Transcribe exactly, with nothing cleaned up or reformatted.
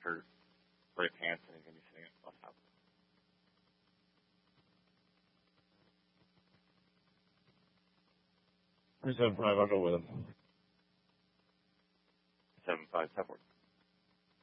for gray pants, and he's going to be sitting at bus stop. Seven five, I'll go with him. Seven five, step forward.